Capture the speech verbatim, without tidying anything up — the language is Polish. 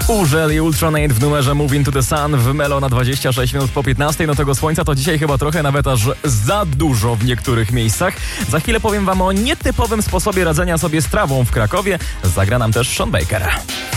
Urzel i Ultronate w numerze Move Into the Sun w Melo na dwadzieścia sześć minut po piętnastej. No tego słońca to dzisiaj chyba trochę nawet aż za dużo w niektórych miejscach. Za chwilę powiem wam o nietypowym sposobie radzenia sobie z trawą w Krakowie. Zagra nam też Sean Baker.